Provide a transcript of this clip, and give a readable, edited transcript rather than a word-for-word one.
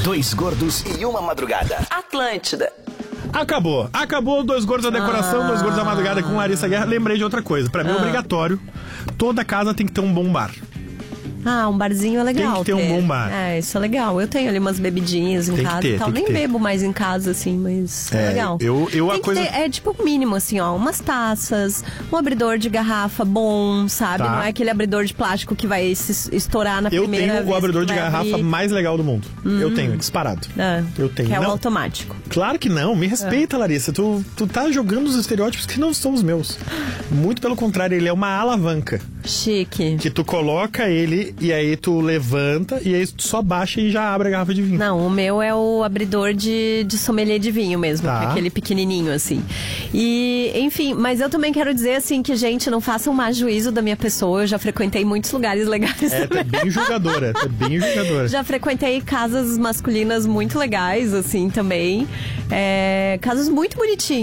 Dois gordos e uma madrugada. Atlântida. Acabou Dois Gordos da Decoração, Dois Gordos da Madrugada com Larissa Guerra. Lembrei de outra coisa. Pra mim é obrigatório. Toda casa tem que ter um bom bar. Um barzinho é legal. Tem que ter um bom bar. Isso é legal. Eu tenho ali umas bebidinhas em casa e tal. Nem bebo mais em casa, assim, mas é legal. É tipo o mínimo, assim, ó. Umas taças, um abridor de garrafa bom, sabe? Não é aquele abridor de plástico que vai se estourar na primeira vez. Eu tenho o abridor de garrafa mais legal do mundo. Eu tenho, disparado. Eu tenho. Que é o automático. Claro que não. Me respeita, Larissa. Tu tá jogando os estereótipos que não são os meus. Muito pelo contrário, ele é uma alavanca. Chique. Que tu coloca ele e aí tu levanta e aí tu só baixa e já abre a garrafa de vinho. Não, o meu é o abridor de sommelier de vinho mesmo, que é aquele pequenininho assim. E, enfim, mas eu também quero dizer assim que, gente, não façam má juízo da minha pessoa. Eu já frequentei muitos lugares legais. Tu é bem julgadora, Já frequentei casas masculinas muito legais, assim, também. Casas muito bonitinhas.